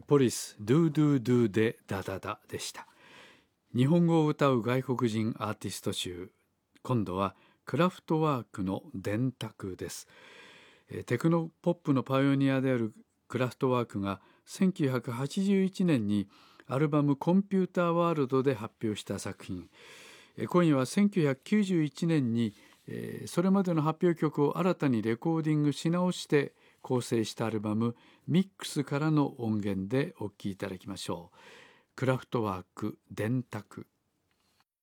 ポリスドゥドゥドゥでダダダでした。日本語を歌う外国人アーティスト集、今度はクラフトワークの電卓です。テクノポップのパイオニアであるクラフトワークが1981年にアルバムコンピューターワールドで発表した作品。今夜は1991年にそれまでの発表曲を新たにレコーディングし直して構成したアルバムミックスからの音源でお聴きいただきましょう。クラフトワーク電卓。